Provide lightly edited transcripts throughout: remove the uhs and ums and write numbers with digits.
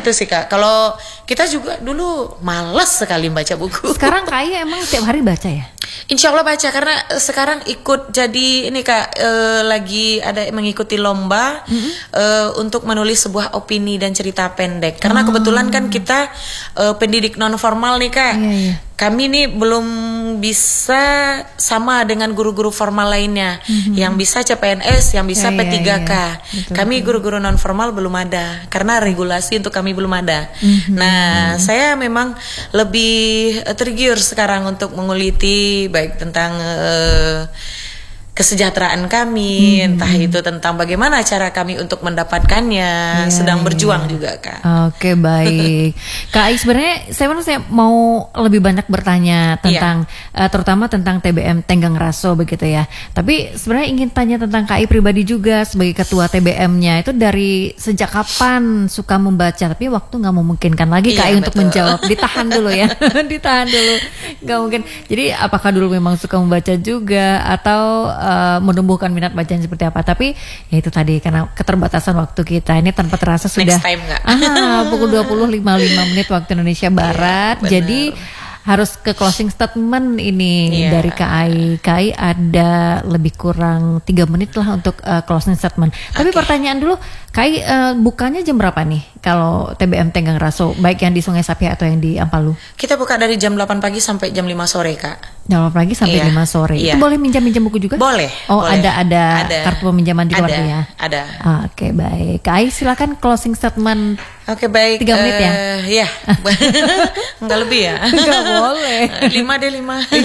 itu sih Kak. Kalau kita juga dulu malas sekali baca buku. Sekarang Kai emang tiap hari baca ya? Insya Allah baca, karena sekarang ikut jadi ini Kak, lagi ada mengikuti lomba untuk menulis sebuah opini dan cerita pendek. Karena kebetulan kan kita pendidik non formal nih Kak. Iya. Kami nih belum bisa sama dengan guru-guru formal lainnya, yang bisa CPNS, yang bisa P3K. Betul, kami guru-guru non formal belum ada, karena regulasi untuk kami belum ada. Nah, saya memang lebih tergiur sekarang untuk menguliti baik tentang kesejahteraan kami, entah itu tentang bagaimana cara kami untuk mendapatkannya, sedang berjuang juga Kak. Oke, baik. Kak Ai, sebenarnya saya mau lebih banyak bertanya tentang terutama tentang TBM Tenggang Raso begitu ya. Tapi sebenarnya ingin tanya tentang Kak Ai pribadi juga sebagai ketua TBM-nya, itu dari sejak kapan suka membaca? Tapi waktu nggak memungkinkan lagi Kak Ai untuk menjawab. Ditahan dulu ya, ditahan dulu. Nggak mungkin. Jadi apakah dulu memang suka membaca juga atau menumbuhkan minat bacaan seperti apa? Tapi ya itu tadi, karena keterbatasan waktu kita ini tanpa terasa sudah pukul 20.55 waktu Indonesia Barat. Jadi harus ke closing statement ini dari Kak Ai. Kak Ai ada lebih kurang 3 menit lah untuk closing statement. Tapi pertanyaan dulu, Kak Ai bukanya jam berapa nih kalau TBM Tenggang Raso, baik yang di Sungai Sapia atau yang di Ampalu? Kita buka dari jam 8 pagi sampai jam 5 sore Kak. Jam 8 pagi sampai 5 sore. Itu boleh minjam buku juga? Boleh. Oh, boleh. Ada kartu peminjaman di luar ya? Ada. Oke, baik. Kak Ai silakan closing statement. Oke, baik. 3 menit ya? Iya. Enggak lebih ya? Enggak boleh. 5 deh.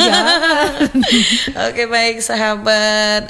Oke, baik sahabat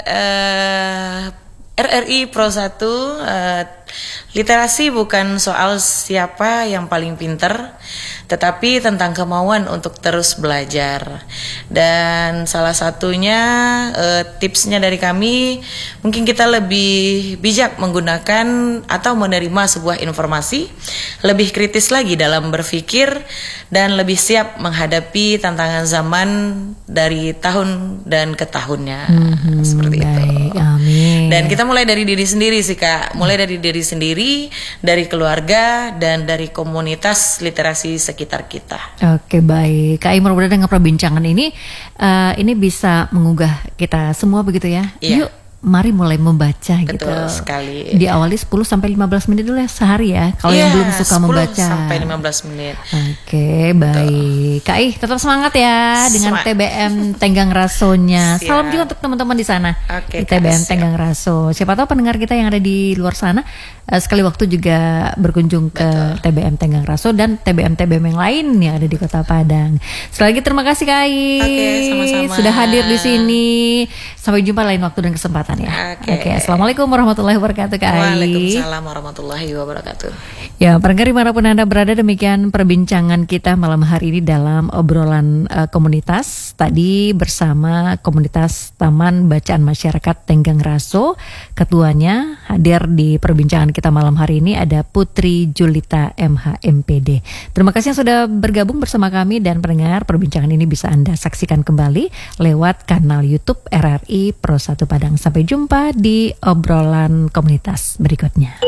RRI Pro 1, literasi bukan soal siapa yang paling pinter, tetapi tentang kemauan untuk terus belajar. Dan salah satunya tipsnya dari kami, mungkin kita lebih bijak menggunakan atau menerima sebuah informasi, lebih kritis lagi dalam berpikir, dan lebih siap menghadapi tantangan zaman dari tahun dan ke tahunnya. Seperti itu. Amin. Dan kita mulai dari diri sendiri sih Kak, mulai dari diri sendiri, dari keluarga, dan dari komunitas literasi sekitar kita. Oke, baik. Kak Ai, mudah-mudahan dengan perbincangan ini bisa menggugah kita semua begitu ya. Yuk, mari mulai membaca. Betul gitu. sekali. Diawali 10 sampai 15 menit dulu ya sehari ya. Kalau yang belum suka membaca. 10 sampai 15 menit. Oke, baik. Kak Ai, tetap semangat ya dengan TBM Tenggang Rasonya. Salam juga untuk teman-teman di sana. Di TBM Tenggang Raso. Siapa tahu pendengar kita yang ada di luar sana sekali waktu juga berkunjung ke TBM Tenggang Raso dan TBM yang lain yang ada di Kota Padang. Sekali lagi terima kasih Kak Ai. Sama-sama. Sudah hadir di sini. Sampai jumpa lain waktu dan kesempatan ya. Oke. Assalamualaikum warahmatullahi wabarakatuh Kak Ai. Waalaikumsalam warahmatullahi wabarakatuh. Ya, pendengar dimanapun Anda berada, demikian perbincangan kita malam hari ini dalam obrolan komunitas. Tadi bersama komunitas Taman Bacaan Masyarakat Tenggang Raso. Ketuanya hadir di perbincangan kita malam hari ini ada Putri Julita MH MPD. Terima kasih yang sudah bergabung bersama kami, dan pendengar, perbincangan ini bisa Anda saksikan kembali lewat kanal YouTube RRI Pro 1 Padang. Sampai jumpa di obrolan komunitas berikutnya.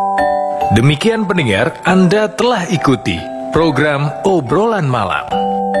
Demikian pendengar, Anda telah ikuti program Obrolan Malam.